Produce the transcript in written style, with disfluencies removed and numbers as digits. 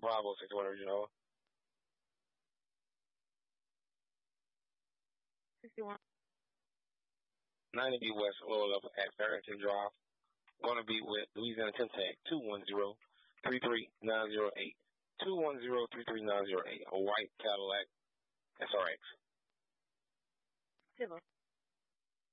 Bravo 600, you know. 61. 90 West Loyal up at Farrington Drive. Going to be with Louisiana Tag 210-33908. 210-33908. A white Cadillac SRX. Hello.